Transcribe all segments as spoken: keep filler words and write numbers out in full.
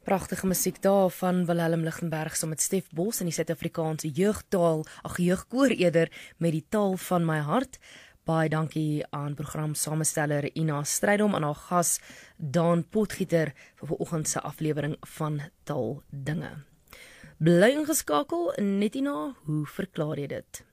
Pragtige musiek daar van Wilhelm Lichtenberg saam met Stef Bos in die Suid-Afrikaanse jeugtaal, ag jeugkoor eerder, met die taal van my hart. Baie dankie aan programsamensteller Ina Strydom en haar gas Daan Potgieter vir vanoggend se aflewering van Taaldinge. Bly ingeskakel, net Ina, hoe verklaar jy dit?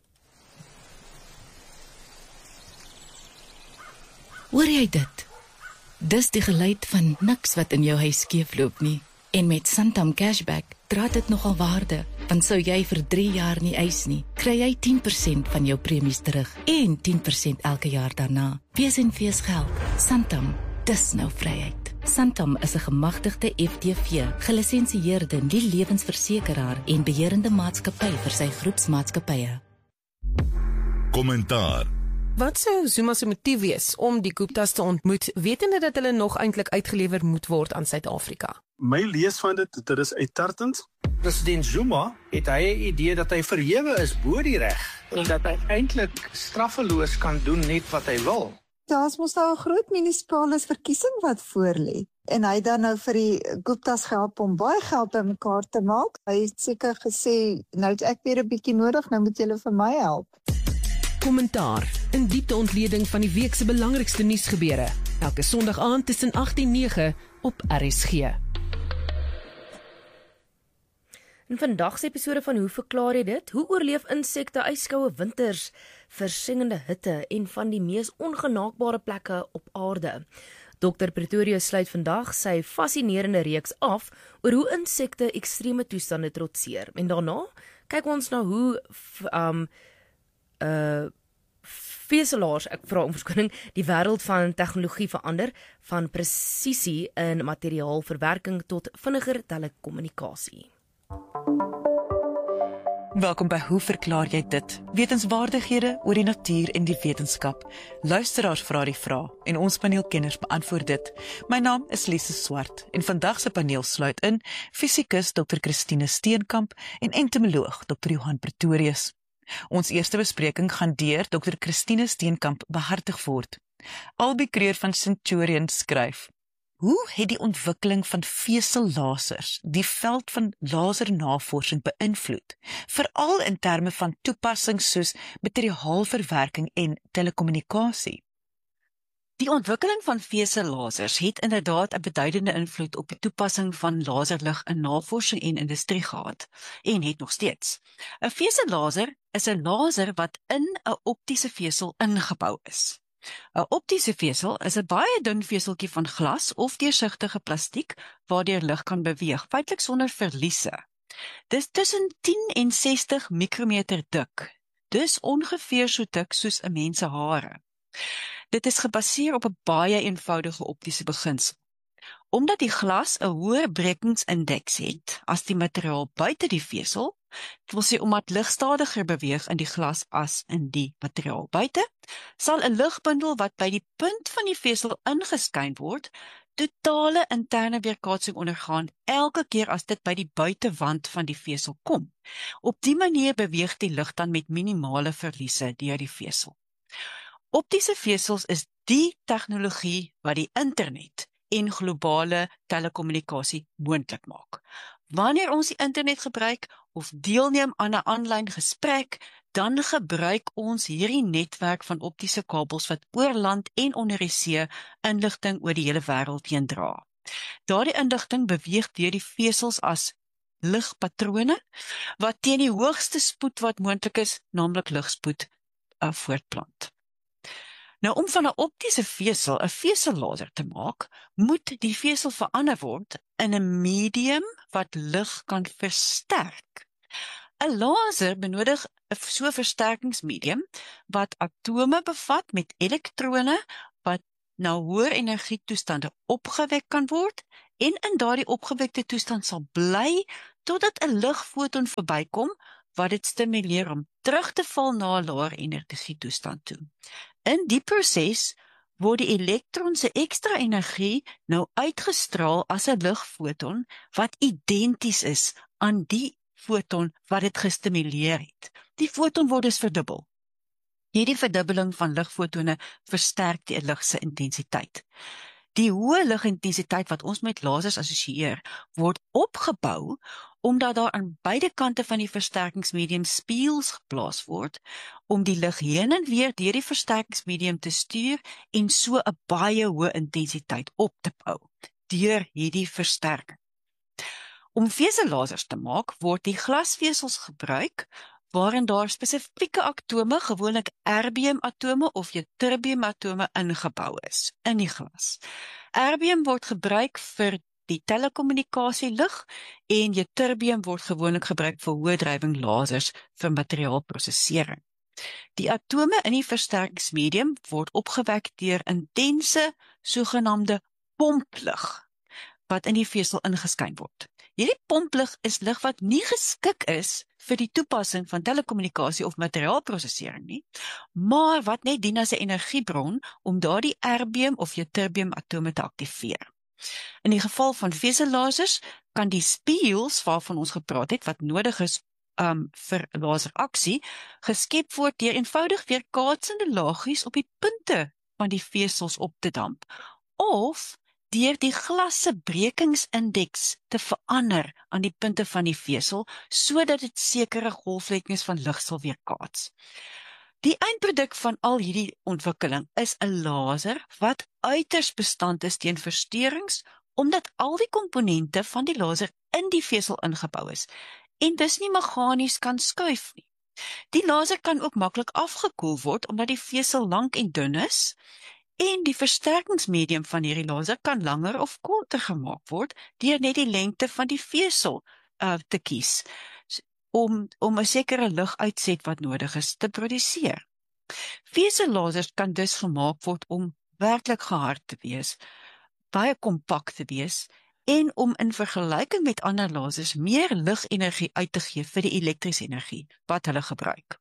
Hoor jy dit? Dis die geluid van niks wat in jou huis skeefloop nie. En met Santam Cashback dra dit nogal waarde, want sou jy vir drie jaar nie eis nie, kry jy tien persent van jou premies terug en tien persent elke jaar daarna. Wees en wees geld. Santam, dis nou vryheid. Santam is 'n gemagtigde F T V, gelisensieerde nie lewensversekeraar en beheerende maatskappy vir sy groepsmaatskappye. Kommentaar. Wat sou Zuma se motief wees om die Guptas te ontmoet, wetende dat hulle nog eintlik uitgelewer moet word aan Suid-Afrika? My lees van dit, dit is uittartend. President Zuma het hy 'n idee dat hy verhewe is bo die reg en dat hy eintlik straffeloos kan doen net wat hy wil. Daar's mos nou 'n groot munisipale verkiesing wat voorlê. En hy dan nou vir die Guptas gehelp om baie geld bymekaar te maak. Hy het seker gesê, nou het ek weer 'n bietjie nodig, nou moet julle vir my help. Kommentaar, 'n diepte ontleding van die week se belangrikste nuusgebeure. Elke Sondag aand tussen agt en nege op R S G. In vandag se episode van Hoe verklaar jy dit? Hoe oorleef insekte yskoue winters, versengende hitte en van die mees ongenaakbare plekke op aarde? dokter Pretorius sluit vandag sy fascinerende reeks af oor hoe insekte ekstreme toestande trotseer. En daarna kyk ons na hoe um, uh, veselaars, ek vra om verskoning, die wêreld van tegnologie verander, van presisie in materiaalverwerking tot vinniger telekommunikasie. Welkom by Hoe verklaar jy dit? Wetenskapwaardighede oor die natuur en die wetenskap. Luisteraars vra die vrae en ons paneelkenners beantwoord dit. My naam is Lise Swart en vandag se paneel sluit in fisikus dokter Christine Steenkamp en entomoloog dokter Johan Pretorius. Ons eerste bespreking gaan deur dokter Christine Steenkamp behartig word. Albie Kreer van Centurion skryf: Hoe het die ontwikkeling van vesellasers die veld van lasernavorsing beïnvloed, veral in terme van toepassings soos materiaalverwerking en telekommunikasie? Die ontwikkeling van vesellasers het inderdaad 'n beduidende invloed op die toepassing van laserlig in navorsing en industrie gehad, en het nog steeds. 'n Vesellaser is 'n laser wat in 'n optiese vesel ingebou is. 'n Optiese vesel is 'n baie dun veseltjie van glas of deursigtige plastiek waardeur lig kan beweeg, feitelik sonder verliese. Dis tussen tien en sestig mikrometer dik, dus ongeveer so dik soos 'n mens se hare. Dit is gebaseer op 'n baie eenvoudige optiese beginsel. Omdat die glas 'n hoër brekingsindeks het as die materiaal buite die vesel, dit wil sê omdat lig stadiger beweeg in die glas as in die materiaal buite, sal 'n ligbundel wat by die punt van die vesel ingeskyn word, totale interne weerkaatsing ondergaan elke keer as dit by die buitewand van die vesel kom. Op die manier beweeg die lig dan met minimale verliese deur die vesel. Optiese vesels is die tegnologie wat die internet en globale telekommunikasie moontlik maak. Wanneer ons die internet gebruik of deelneem aan 'n aanlyn gesprek, dan gebruik ons hierdie netwerk van optiese kabels wat oor land en onder die see inligting oor die hele wêreld heen dra. Daardie inligting beweeg deur die vesels as ligpatrone wat teen die hoogste spoed wat moontlik is, naamlik ligspoed, uh, voortplant. Nou, om van 'n optiese vesel 'n vesellaser te maak, moet die vesel verander word in 'n medium wat lig kan versterk. 'n Laser benodig 'n so versterkingsmedium wat atome bevat met elektrone wat na hoër energietoestande opgewek kan word en in daardie opgewekte toestand sal bly totdat 'n ligfoton verbykom wat dit stimuleer om terug te val na 'n laer energietoestand toe. In die proses word die elektron se ekstra energie nou uitgestraal as 'n ligfoton wat identies is aan die foton wat dit gestimuleer het. Die foton word dus verdubbel. Hierdie verdubbeling van ligfotone versterk die lig se intensiteit. Die hoë ligintensiteit wat ons met lasers assosieer, word opgebou omdat daar aan beide kante van die versterkingsmedium spieëls geplaas word om die lig heen en weer deur die versterkingsmedium te stuur en so 'n baie hoë intensiteit op te bou deur hierdie versterking. Om vesellasers te maak, word die glasvesels gebruik waarin daar spesifieke atome, gewoonlik erbiumatome of ytterbiumatome ingebou is in die glas. Erbium word gebruik vir die telekommunikasielig en ytterbium word gewoonlik gebruik vir hoë drywing lasers vir materiaalprosesering. Die atome in die versterkingsmedium word opgewek deur intense sogenaamde pomplig wat in die vesel ingeskyn word. Hierdie pomplig is lig wat nie geskik is vir die toepassing van telekommunikasie of materiaalprosesering nie, maar wat net dien as 'n energiebron om daardie erbium of ytterbium atome te aktiveer. In die geval van vesellasers kan die spieëls waarvan ons gepraat het, wat nodig is um, vir laseraksie, geskep word deur eenvoudig weerkaatsende laagies op die punte van die vesels op te damp, of deur die glas se brekingsindeks te verander aan die punte van die vesel, sodat dit sekere golflengtes van lig sal weerkaats. Die eindproduk van al hierdie ontwikkeling is 'n laser wat uiters bestand is teen versteurings, omdat al die komponente van die laser in die vesel ingebou is, en dus nie meganies kan skuif nie. Die laser kan ook maklik afgekoel word, omdat die vesel lank en dun is, en die versterkingsmedium van hierdie laser kan langer of korter gemaak word, deur net die lengte van die vesel uh, te kies, om, om 'n sekere liguitset wat nodig is te produseer. Vesellasers kan dus gemaak word om werklik gehard te wees, baie kompak te wees, en om in vergelyking met ander lasers meer ligenergie uit te gee vir die elektriese energie wat hulle gebruik.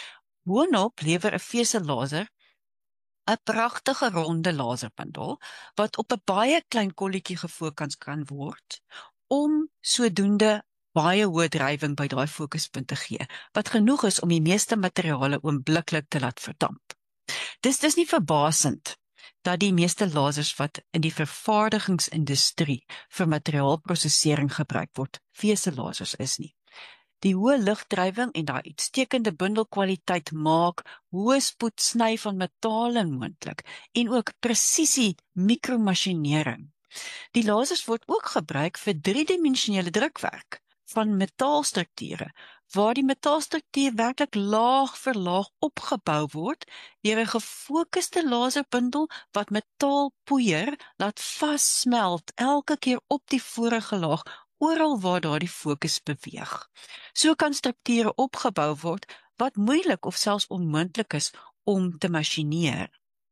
Boonop lewer 'n vesellaser 'n pragtige ronde laserbundel wat op 'n baie klein kolletjie gefokus kan word om sodoende baie hoë drywing by daai fokuspunt te gee, wat genoeg is om die meeste materiale oombliklik te laat verdamp. Dis dis nie verbasend dat die meeste lasers wat in die vervaardigingsindustrie vir materiaalprosesering gebruik word, vesellasers is nie. Die hoë ligdrywing en daai uitstekende bundelkwaliteit maak hoë spoed sny van metale moontlik en ook presisie mikromasjineering. Die lasers word ook gebruik vir driedimensionele drukwerk van metaalstrukture, waar die metaalstruktuur werklik laag vir laag opgebou word deur 'n gefokusde laserbundel wat metaalpoeier laat vassmelt elke keer op die vorige laag oral waar daar die fokus beweeg. So kan strukture opgebou word wat moeilik of selfs onmoontlik is om te masjineer.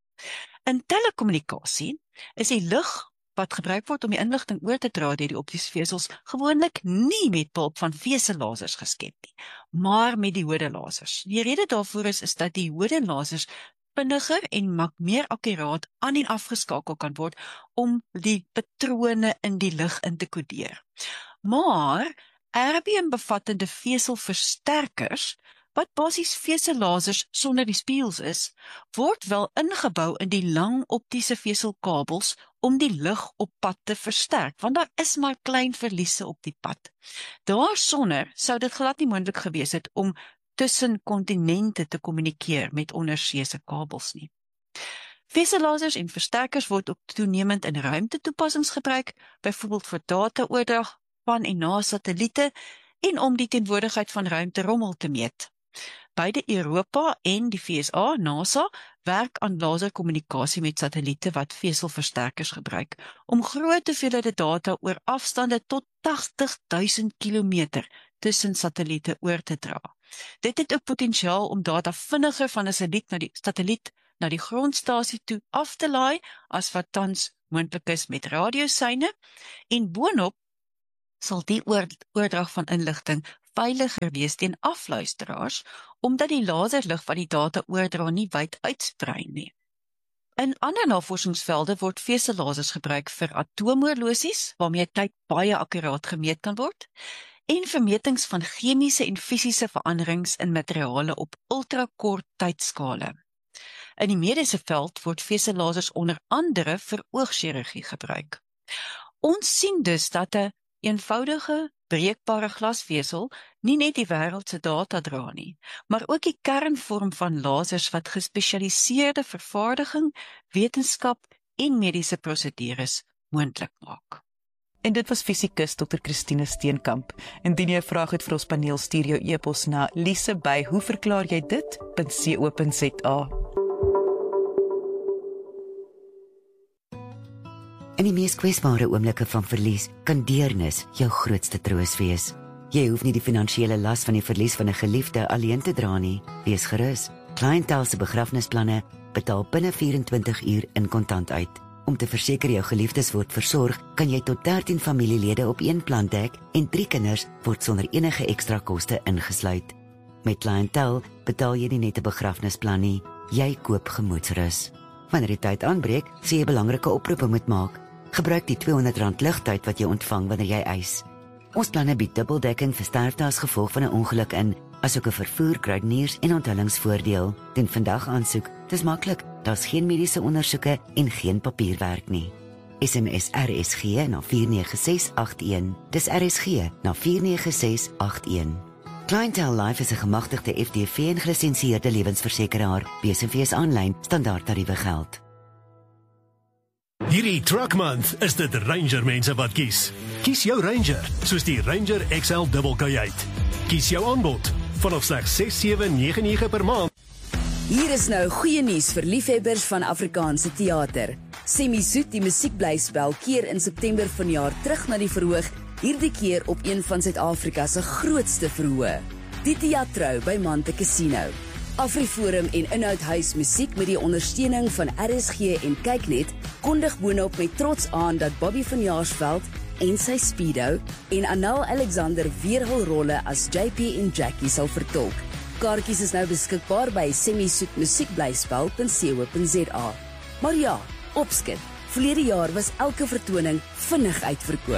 In telekommunikasie is die lig wat gebruik word om die inligting oor te dra deur die optiese vesels gewoonlik nie met behulp van vesellasers geskep nie, maar met die hodelasers. Die rede daarvoor is, is dat die hodelasers vinniger en meer akkuraat aan en afgeskakel kan word om die patrone in die lig in te kodeer. Maar erbiumbevattende veselversterkers, wat basies vesellasers sonder die spieëls is, word wel ingebou in die lang optiese veselkabels om die lig op pad te versterk, want daar is maar klein verliese op die pad. Daarsonder sou dit glad nie moontlik gewees het om tussen kontinente te kommunikeer met onderseese kabels nie. Vesellasers en versterkers word ook toenemend in ruimtetoepassings gebruik, byvoorbeeld vir dataoordrag van en na satelliete en om die teenwoordigheid van ruimterommel te meet. Beide Europa en die V S A, NASA, werk aan laserkommunikasie met satelliete wat veselversterkers gebruik, om groot hoeveelhede data oor afstande tot tagtig duisend kilometer tussen satelliete oor te dra. Dit het ook potensiaal om data vinniger van 'n satelliet na die satelliet na die grondstasie toe af te laai, as wat tans moontlik is met radioseine, en boonop sal die oordrag van inligting veiliger wees teen afluisteraars, omdat die laserlig wat die data oordra nie wyd uitsprei nie. In ander navorsingsvelde word vesellasers gebruik vir atoomoorlosies, waarmee tyd baie akkuraat gemeet kan word, en vir metings van chemiese en fisiese veranderings in materiale op ultrakort tydskale. In die mediese veld word vesellasers onder andere vir oogchirurgie gebruik. Ons sien dus dat 'n eenvoudige, breekbare glasvesel nie net die wêreld se data dra nie, maar ook die kernvorm van lasers wat gespesialiseerde vervaardiging, wetenskap en mediese prosedures moontlik maak. En dit was fisikus dokter Christine Steenkamp. Indien jy 'n vraag het vir ons paneel, stuur jou e-pos na lise by hoe verklaar jy dit punt co punt za. In die mees kwesbare oomblikke van verlies kan deernis jou grootste troos wees. Jy hoef nie die finansiële las van die verlies van 'n geliefde alleen te dra nie. Wees gerus. Clientele se begrafnisplanne betaal binne vyf-en-twintig uur in kontant uit. Om te verseker jou geliefdes word versorg, kan jy tot dertien familielede op een plan dek en drie kinders word sonder enige ekstra koste ingesluit. Met Clientele betaal jy nie net 'n begrafnisplan nie, jy koop gemoedsrus. Wanneer die tyd aanbreek, sê jy belangrike oproepe moet maak. Gebruik die tweehonderd rand ligtyd wat jy ontvang wanneer jy eis. Ons planne bied dubbeldekking vir sterfte as gevolg van 'n ongeluk in, asook 'n vervoer, kruideniers en onthullingsvoordeel. Doen vandag aansoek. Dis maklik. Daar's geen mediese ondersoeke en geen papierwerk nie. S M S R S G na vier nege ses agt een. Dis R S G na vier nege ses agt een. Clientele Life is 'n gemagtigde F D V en gelisensieerde lewensversekeraar. B S V is aanlyn, standaard tariewe geld. Hierdie Truck Month is dit Ranger mense wat kies. Kies jou Ranger, soos die Ranger X L Double Kajuit. Kies jou aanbod, vanaf slegs ses sewe nege nege per maand. Hier is nou goeie nuus vir liefhebbers van Afrikaanse teater. Semi-Soet, die musiekblyspel, keer in September vanjaar terug na die verhoog, hierdie keer op een van Suid-Afrika se grootste verhoë, die Teatro by Mante Casino. Afriforum en Inhoudhuis Musiek met die ondersteuning van R S G en Kyknet kondig boonop met trots aan dat Bobby van Jaarsveld en sy Speedo en Anel Alexander weer hul rolle as J P en Jackie sal vertolk. Kaartjies is nou beskikbaar by semi-soet musiekblyspel punt co punt za. Maar ja, opskit. Verlede jaar was elke vertoning vinnig uitverkoop.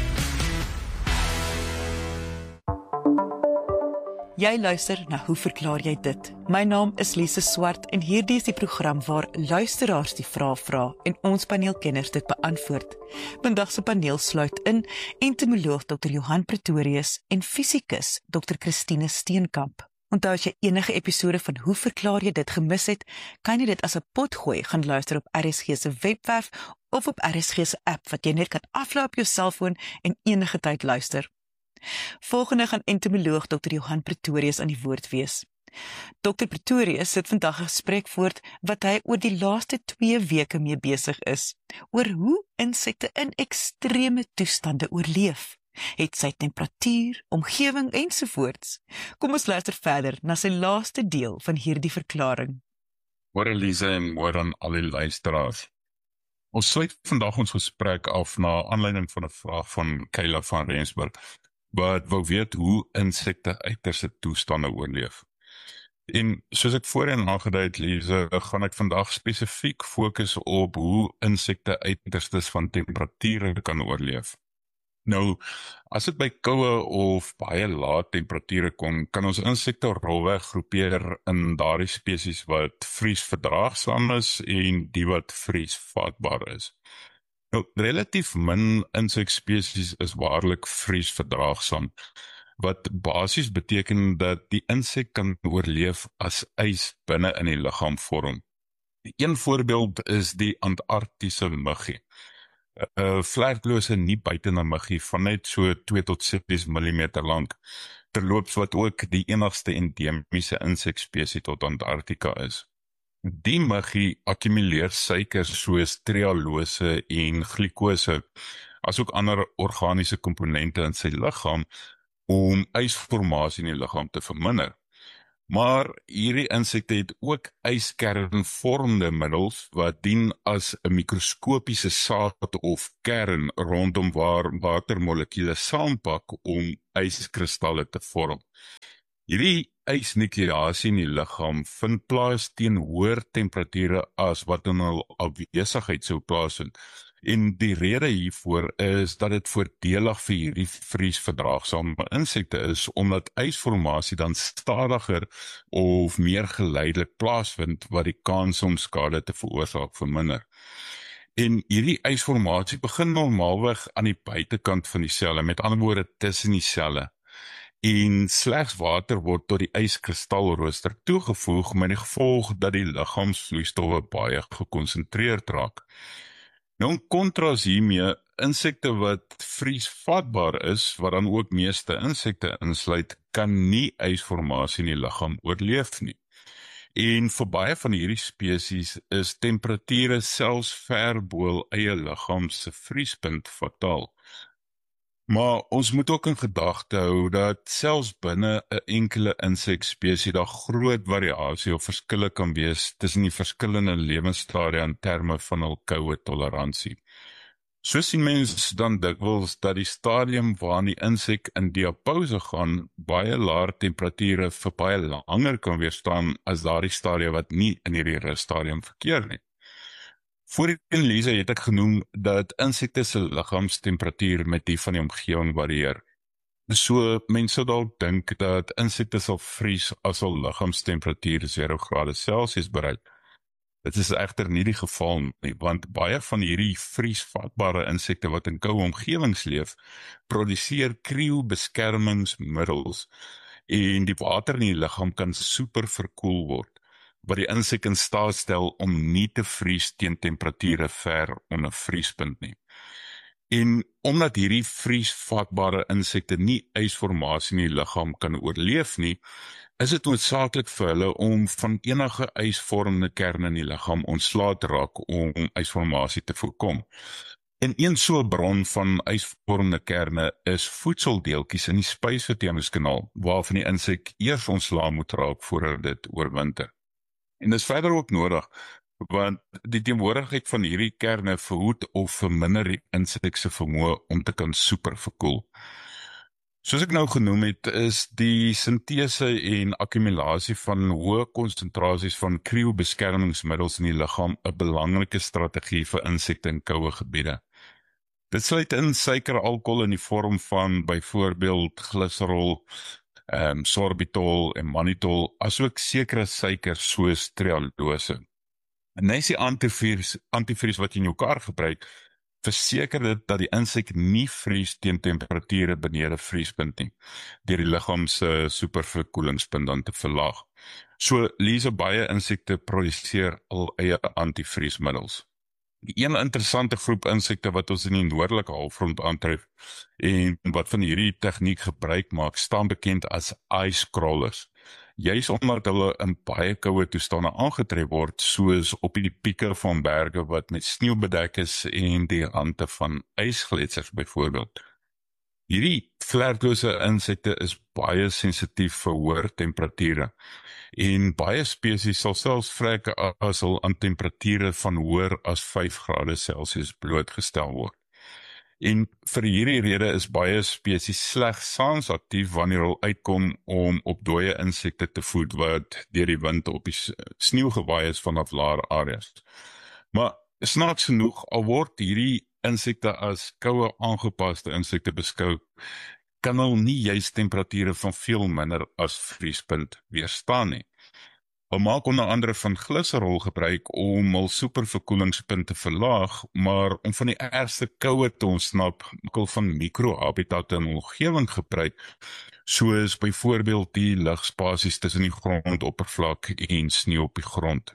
Jy luister na Hoe verklaar jy dit? My naam is Lise Swart en hierdie is die program waar luisteraars die vrae vra en ons paneelkenners dit beantwoord. Vandag se paneel sluit in entomoloog dokter Johan Pretorius en fisikus dokter Christine Steenkamp. Onthou as jy enige episode van Hoe verklaar jy dit gemis het, kan jy dit as 'n potgooi gaan luister op R S G se webwerf of op R S G se app wat jy net kan aflaai op jou selfoon en enige tyd luister. Volgende gaan entomoloog dokter Johan Pretorius aan die woord wees. dokter Pretorius sit vandag 'n gesprek voort wat hy oor die laaste twee weke mee besig is, oor hoe insekte in ekstreme toestande oorleef. Het sy temperatuur, omgewing ensovoorts. Kom ons luister verder na sy laaste deel van hierdie verklaring. Môre Lise en môre aan al die luisteraars. Ons sluit vandag ons gesprek af na aanleiding van 'n vraag van Kayla van Rensburg, wat wou weet hoe insekte uiterste toestande oorleef. En soos ek voorheen aangedui het, Lise, gaan ek vandag spesifiek fokus op hoe insekte uiterstes van temperature kan oorleef. Nou, as dit by koue of baie lae temperature kom, kan ons insekte rolweg groepeer in daardie spesies wat vriesverdraagsaam is en die wat vriesvatbaar is. Nou, relatief min insekspesies is waarlik vriesverdraagsaam, wat basies beteken dat die insek kan oorleef as ys binne in die liggaam vorm. Een voorbeeld is die Antarktiese muggie. 'n uh, vlerklose nie buitende muggie van net so twee tot ses millimeter lank, terloops wat ook die enigste endemiese insekspesie tot Antarktika is. Die muggie akkumuleer suikers soos trehalose en glikose, asook ander organiese komponente in sy liggaam, om ysformasie in die liggaam te verminder. Maar hierdie insekte het ook yskernvormende middels wat dien as 'n mikroskopiese saad of kern rondom waar watermolekuule saampak om yskristalle te vorm. Hierdie ysnukleasie in die liggaam vind plaas teen hoër temperature as wat in hul afwesigheid sou plaasvind. En die rede hiervoor is dat dit voordelig vir hierdie vriesverdraagsame insekte is, omdat ysformasie dan stadiger of meer geleidelik plaasvind, wat die kans om skade te veroorsaak verminder. En hierdie ysformasie begin normaalweg aan die buitekant van die selle, met ander woorde tussen die selle. En slegs water word tot die yskristalrooster toegevoeg, met die gevolg dat die liggaamsvloeistowwe baie gekonsentreerd raak. Nou in kontras hiermee, insekte wat vriesvatbaar is, wat dan ook meeste insekte insluit, kan nie ysformasie in die liggaam oorleef nie. En vir baie van hierdie spesies is temperature selfs ver bo hul eie liggaam se vriespunt fataal. Maar ons moet ook in gedagte hou dat selfs binne 'n enkele insekspesies daar groot variasie of verskille kan wees tussen die verskillende lewensstadia in terme van hul koue toleransie. So sien mens dan dikwels dat die stadium waarin die insek in diapause gaan, baie laer temperature vir baie langer kan weerstaan as daardie stadia wat nie in hierdie ruststadium verkeer nie. Voor in Lisa het ek genoem dat insekte se liggaamstemperatuur met die van die omgewing varieer. So mense sou dalk dink dat insekte sal vries as hul liggaamstemperatuur zero grade Celsius bereik. Dit is egter nie die geval nie, want baie van hierdie vriesvatbare insekte wat in koue omgewings leef, produseer kriebeskermingsmiddels en die water in die liggaam kan super verkoel word, wat die insek in staat stel om nie te vries teen temperature ver onder vriespunt nie. En omdat hierdie vriesvatbare insekte nie ysformasie in die liggaam kan oorleef nie, is dit noodsaaklik vir hulle om van enige ysvormende kerne in die liggaam ontslae te raak om ysformasie te voorkom. En een so 'n bron van ysvormende kerne is voedseldeeltjies in die spysverteringskanaal, waarvan die insek eers ontslae moet raak voordat dit oorwinter. En dis verder ook nodig, want die teenwoordigheid van hierdie kerne verhoed of verminder die insek se vermoë om te kan super verkoel. Soos ek nou genoem het, is die sintese en akkumulasie van hoë konsentrasies van kriebeskermingsmiddels in die liggaam 'n belangrike strategie vir insekte in koue gebiede. Dit sluit in suikeralkohol in die vorm van byvoorbeeld glyserol, Um, sorbitol en mannitol, asook sekere suikers soos trehalose. En dis die antivries, antivries wat jy in jou kar gebruik, verseker dit dat die insek nie vries teen temperature benede vriespunt nie, deur die liggaam se superverkoelingspunt dan te verlaag. So Lisa, baie insekte produseer al eie antivriesmiddels. Een interessante groep insekte wat ons in die noordelike halfrond aantref en wat van hierdie tegniek gebruik maak, staan bekend as ice crawlers. Juis omdat hulle in baie koue toestande aangetref word, soos op die pieke van berge wat met sneeu bedek is en die rande van ysgletsers byvoorbeeld. Hierdie vlerklose insekte is baie sensitief vir hoër temperature. En baie spesies sal selfs vrek as hulle aan temperature van hoër as vyf grade Celsius blootgestel word. En vir hierdie rede is baie spesies slegs saans aktief wanneer hulle uitkom om op dooie insekte te voed wat deur die wind op die sneeu gewaai is vanaf laer areas. Maar snaaks genoeg, al word hierdie insekte as koue aangepaste insekte beskou, kan hulle nie juist temperature van veel minder as vriespunt weerstaan nie. Hulle maak onder andere van glyserol gebruik om hul superverkoelingspunt te verlaag, maar om van die ergste koue te ontsnap, maak hulle van mikrohabitatte in hul omgewing gebruik, soos byvoorbeeld die lugspasies tussen die grondoppervlak en sneeu op die grond.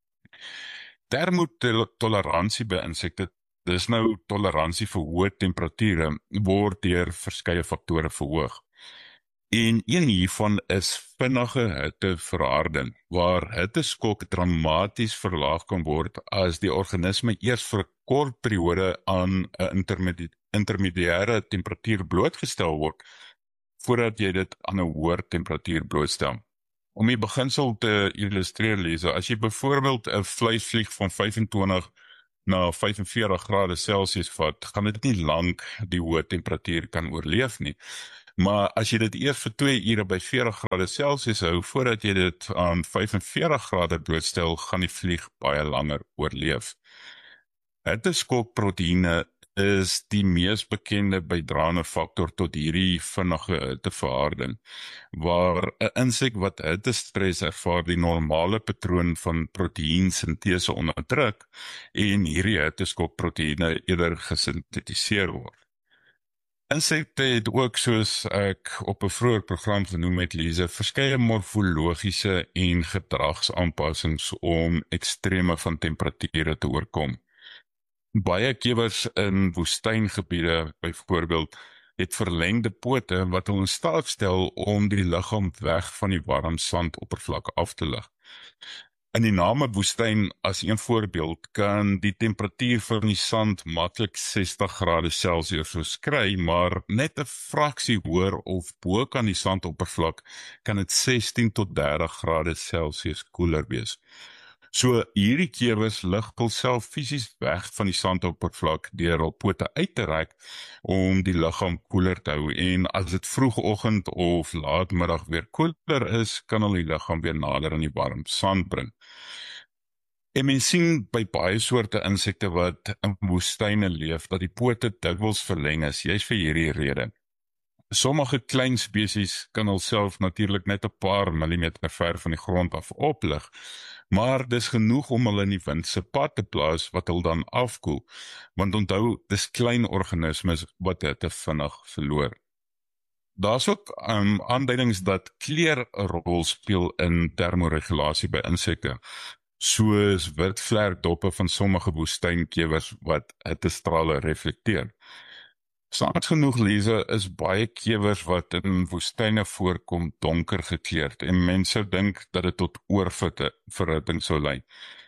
Termotoleransie by insekte, dis nou toleransie vir hoë temperature, word deur verskeie faktore verhoog. En een hiervan is vinnige hitteverharding, waar hitteskok dramaties verlaag kan word as die organisme eers vir 'n kort periode aan 'n intermedi intermediêre temperatuur blootgestel word, voordat jy dit aan 'n hoër temperatuur blootstel. Om die beginsel te illustreer, Lisa, as jy byvoorbeeld 'n vleisvlieg van vyfentwintig na vyfenveertig grade Celsius vat, gaan dit nie lank die hoë temperatuur kan oorleef nie. Maar as jy dit eers vir twee ure by veertig grade Celsius hou, voordat jy dit aan vyfenveertig grade blootstel, gaan die vlieg baie langer oorleef. Hitteskokproteïene is die mees bekende bydraende faktor tot hierdie vinnige hitteverharding, waar 'n insek wat hittestres ervaar die normale patroon van proteïensintese onderdruk en hierdie hitteskokproteïene eerder gesintetiseer word. Insekte het ook, soos ek op 'n vroeër program genoem het, Lise, verskeie morfologiese en gedragsaanpassings om ekstreme van temperature te oorkom. Baie kewers in woestyngebiede, byvoorbeeld, het verlengde pote wat hulle in staat stel om die liggaam weg van die warm sandoppervlak af te lig. In die name woestyn, as een voorbeeld, kan die temperatuur van die sand maklik sestig grade Celsius kry, maar net 'n fraksie hoër of bo kan die sandoppervlak kan dit sestien tot dertig grade Celsius koeler wees. So hierdie kewers lig hulself fisies weg van die sandoppervlak deur hul pote uit te rek om die liggaam koeler te hou, en as dit vroegoggend of laatmiddag weer koeler is, kan hulle die liggaam weer nader aan die warm sand bring. En mens sien by baie soorte insekte wat in woestyne leef, dat die pote dikwels verleng is, juist vir hierdie rede. Sommige klein spesies kan hulself natuurlik net 'n paar millimeter ver van die grond af oplig, maar dis genoeg om hulle in die wind se pad te plaas wat hulle dan afkoel, want onthou, dis klein organismes wat dit vinnig verloor. Daar's ook um, aanduidings dat kleur 'n rol speel in termoregulasie by insekte, soos wit vlerkdoppe van sommige woestynkewers wat hittestrale reflekteer. Saans genoeg, Lise, is baie kewers wat in woestyne voorkom donker gekleurd en mense dink dat dit tot oorverhitting sou lei.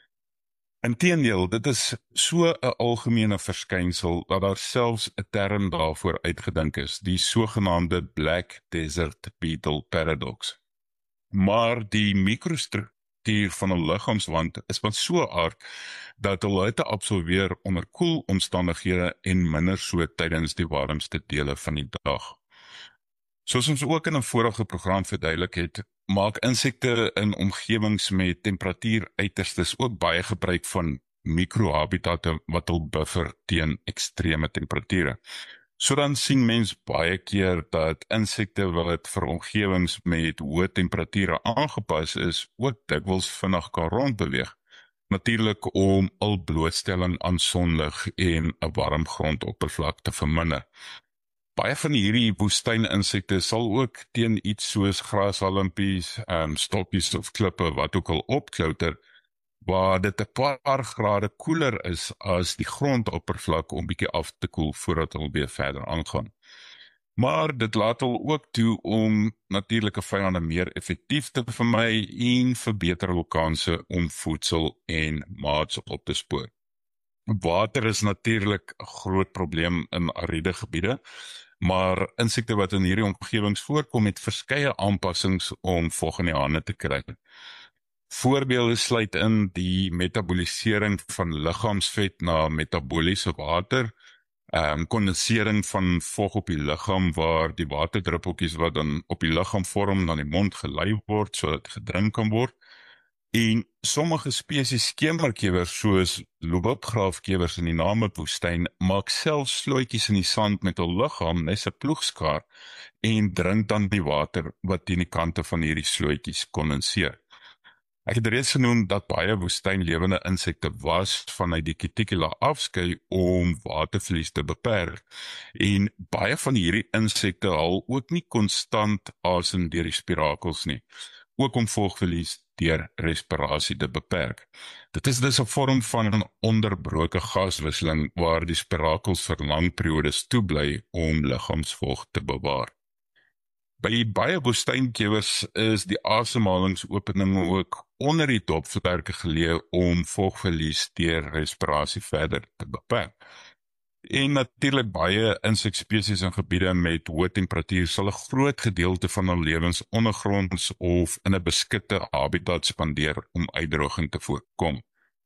Inteendeel, dit is so 'n algemene verskynsel dat daar selfs 'n term daarvoor uitgedink is, die sogenaamde Black Desert Beetle Paradox. Maar die mikrostruktuur van 'n liggaamswand is van so 'n aard dat hulle hitte absorbeer onder koel omstandighede en minder so tydens die warmste dele van die dag. Soos ons ook in 'n vorige program verduidelik het, maak insekte in omgewings met temperatuur uiterstes ook baie gebruik van mikrohabitatte wat hul buffer teen ekstreme temperature. So dan sien mens baie keer dat insekte wat vir omgewings met hoë temperature aangepas is, ook dikwels vinnig kan rondbeweeg. Natuurlik om al blootstelling aan sonlig en 'n warm grondoppervlak te verminder. Baie van hierdie woestyninsekte sal ook teen iets soos grashalmpies, um, stokkies of klippe wat ook al opklouter, waar dit 'n paar grade koeler is as die grondoppervlak om bietjie af te koel voordat hulle weer verder aangaan. Maar dit laat hulle ook toe om natuurlike vyande meer effektief te vermy en verbeter hul kanse om voedsel en maats op te spoor. Water is natuurlik 'n groot probleem in ariede gebiede, maar insekte wat in hierdie omgewings voorkom het verskeie aanpassings om vog in die hande te kry. Voorbeelde sluit in die metabolisering van liggaamsvet na metaboliese water, um, kondensering van vog op die liggaam waar die waterdruppeltjies wat dan op die liggaam vorm na die mond gelei word sodat gedrink kan word. En sommige spesies skemerkewers soos loopgraafkewers in die Namib-woestyn maak selfs slootjies in die sand met hul liggaam nes 'n ploegskaar en drink dan die water wat teen die kante van hierdie slootjies kondenseer. Ek het reeds genoem dat baie woestynlewende insekte was vanuit die cuticula afskei om waterverlies te beperk, en baie van hierdie insekte haal ook nie konstant asem deur die spirakels nie, ook om vogverlies deur respirasie te beperk. Dit is dus 'n vorm van 'n onderbroke gaswisseling waar die spirakels vir lang periodes toebly om liggaamsvog te bewaar. By baie woestynkewers is die asemhalingsopening ook onder die topvlerke geleë om vogverlies deur respirasie verder te beperk. En natuurlik baie insekspesies in gebiede met hoë temperatuur sal 'n groot gedeelte van hul lewens ondergronds of in 'n beskitte habitat spandeer om uitdroging te voorkom.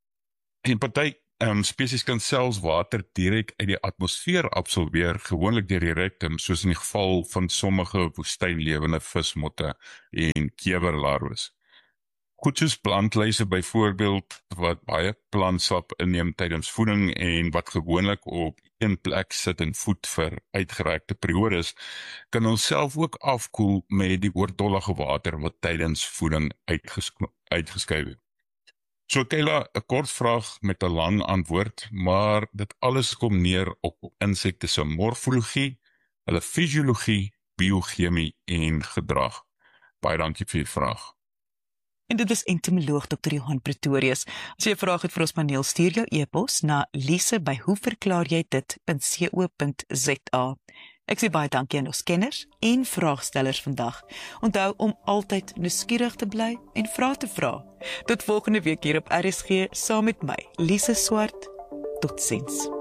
En party um, spesies kan selfs water direk uit die atmosfeer absorbeer, gewoonlik deur die rektum, soos in die geval van sommige woestynlewende vismotte en kewerlarwes. Goed soos plantluise byvoorbeeld, wat baie plantsap inneem tydens voeding en wat gewoonlik op een plek sit en voed vir uitgerekte periodes, kan ons self ook afkoel met die oortollige water wat tydens voeding uitges uitgeskuif het. So Kayla, 'n kort vraag met 'n lang antwoord, maar dit alles kom neer op insekte se morfologie, hulle fisiologie, biochemie en gedrag. Baie dankie vir die vraag. En dit is entomoloog dokter Johan Pretorius. As jy 'n vraag het vir ons paneel, stuur jou e-pos na lise by hoe verklaar jy dit punt co punt za. Ek sê baie dankie aan ons kenners en vraagstellers vandag. Onthou om altyd nuuskierig te bly en vrae te vra. Tot volgende week hier op R S G saam met my, Lise Swart. Totsiens.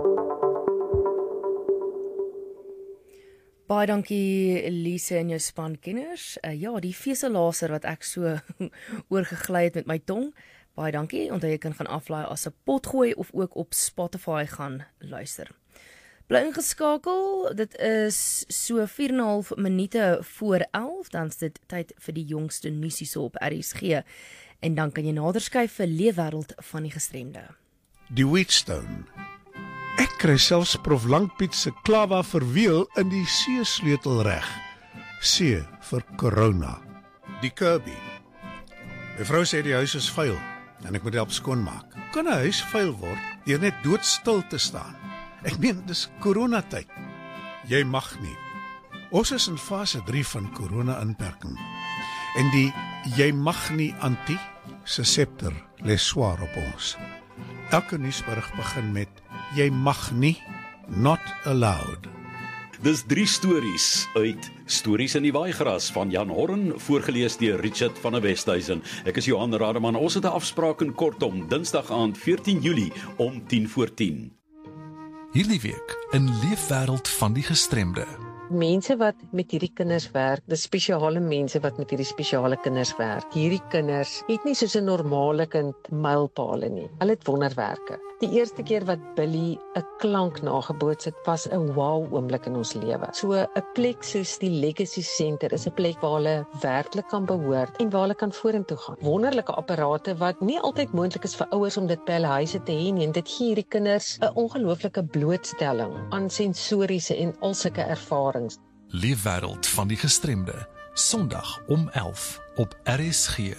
Baie dankie Lise en jou span kenners. Uh, ja, die veselaser wat ek so oorgegly het met my tong. Baie dankie. Onthou jy kan gaan aflaai as 'n potgooi of ook op Spotify gaan luister. Bly ingeskakel. Dit is so vier en 'n half minute voor elf, dan is dit tyd vir die jongste nuusies op R S G. En dan kan jy nader skuif vir Leefwêreld van die Gestremde. Die Wheatstone. Ek kry selfs Prof Langpiet se klava verweel in die C-sleutel reg. C vir corona. Die Kirby. My vrou sê die huis is vuil en ek moet help skoonmaak. Kan 'n huis vuil word deur net doodstil te staan? Ek meen, dis coronatyd. Jy mag nie. Ons is in fase drie van corona-inperking. En die jy mag nie anti se scepter lê swaar op ons. Elke nuusberig begin met jy mag nie, not allowed. Dis drie stories uit Stories in die Waaigras van Jan Horren, voorgelees deur Richard van der Westhuizen. Ek is Johan Rademan. Ons het 'n afspraak in Kortom, Dinsdag aand veertien Julie om tien voor tien. Hierdie week in Leefwêreld van die Gestremde. Mense wat met hierdie kinders werk, dis spesiale mense wat met hierdie spesiale kinders werk. Hierdie kinders het nie soos 'n normale kind mylpale nie. Hulle het wonderwerke. Die eerste keer wat Billy 'n klank nageboots het, was 'n wow oomblik in ons lewe. So 'n plek soos die Legacy Center is 'n plek waar hulle werklik kan behoort en waar hulle kan vorentoe gaan. Wonderlike apparate wat nie altyd moontlik is vir ouers om dit by hulle huise te hê nie, en dit gee hierdie kinders 'n ongelooflike blootstelling aan sensoriese en al sulke ervarings. Leefwêreld van die Gestremde, Sondag om elf op R S G.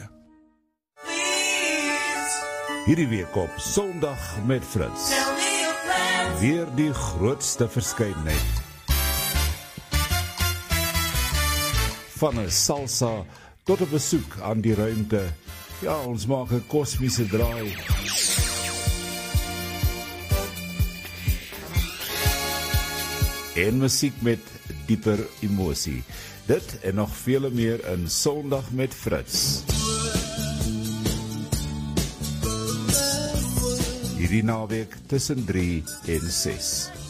Hierdie week op Sondag met Fritz. Weer die grootste verskeidenheid. Van 'n salsa tot 'n besoek aan die ruimte. Ja, ons maak 'n kosmiese draai. En musiek met dieper emosie. Dit en nog vele meer in Sondag met Fritz. Hierdie naweek tussen drie en ses.